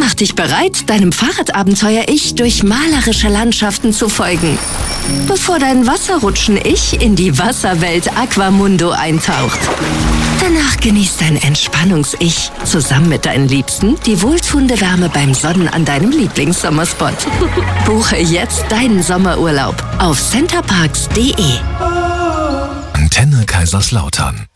Mach dich bereit, deinem Fahrradabenteuer-Ich durch malerische Landschaften zu folgen, bevor dein Wasserrutschen-Ich in die Wasserwelt Aquamundo eintaucht. Danach genießt dein Entspannungs-Ich zusammen mit deinen Liebsten die wohltuende Wärme beim Sonnen an deinem Lieblingssommerspot. Buche jetzt deinen Sommerurlaub auf centerparks.de. Antenne Kaiserslautern.